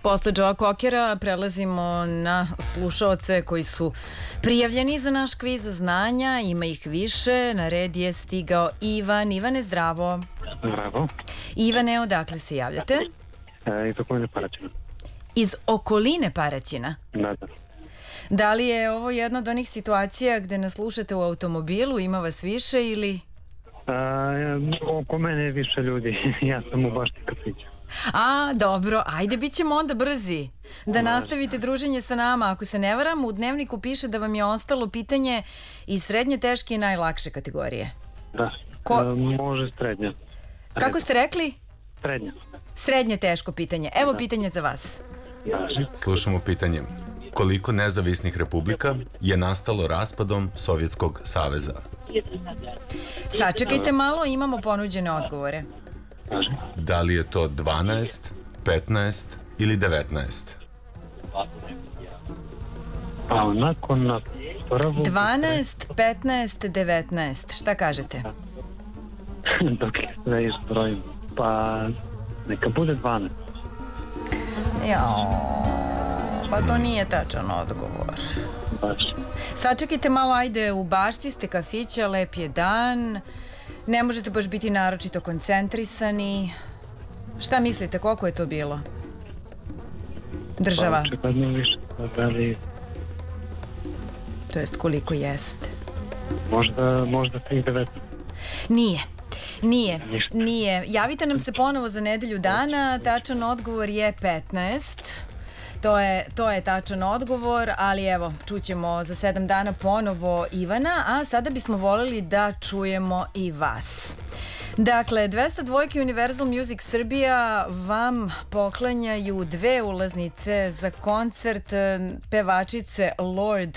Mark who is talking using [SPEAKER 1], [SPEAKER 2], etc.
[SPEAKER 1] Posle Joea Cockera prelazimo na slušaoce koji su prijavljeni za naš kviz znanja. Ima ih više. Na red je stigao Ivan. Ivane, zdravo.
[SPEAKER 2] Zdravo.
[SPEAKER 1] Ivane, odakle se javljate?
[SPEAKER 2] Iz okoline Paraćina.
[SPEAKER 1] Iz okoline Paraćina?
[SPEAKER 2] Da.
[SPEAKER 1] Da li je ovo jedna od onih situacija gde nas slušate u automobilu, ima vas više ili...
[SPEAKER 2] Oko mene je više ljudi. Ja sam u bašti kafića.
[SPEAKER 1] A, dobro, ajde, bit ćemo onda brzi da nastavite druženje sa nama. Ako se ne varam, u dnevniku piše da vam je ostalo pitanje iz srednje, teške i najlakše kategorije.
[SPEAKER 2] Da, može srednja.
[SPEAKER 1] Kako ste rekli?
[SPEAKER 2] Srednja.
[SPEAKER 1] Srednje teško pitanje. Evo pitanje za vas.
[SPEAKER 3] Slušamo pitanje. Koliko nezavisnih republika je nastalo raspadom Sovjetskog saveza?
[SPEAKER 1] Sačekajte malo, imamo ponuđene odgovore.
[SPEAKER 3] Da li je to 12, 15 ili 19?
[SPEAKER 2] Pa onako na prvu...
[SPEAKER 1] 12, 15, 19. Šta kažete?
[SPEAKER 2] Dok je sve izbrojim. Pa neka bude 12.
[SPEAKER 1] Jao, pa to nije tačan odgovor.
[SPEAKER 2] Baš.
[SPEAKER 1] Sačekajte malo, ajde, u bašti ste kafića, lep je dan, ne možete baš biti naročito koncentrisani. Šta mislite, koliko je to bilo? Država?
[SPEAKER 2] Pa očekadno više, da li...
[SPEAKER 1] To jest koliko jeste?
[SPEAKER 2] Možda tih 19.
[SPEAKER 1] Nije. Javite nam se ponovo za nedelju dana, tačan odgovor je 15. To je tačan odgovor, ali evo, čućemo za 7 dana ponovo Ivana, a sada bismo voljeli da čujemo i vas. Dakle, 202 Universal Music Srbija vam poklanjaju 2 ulaznice za koncert pevačice Lorde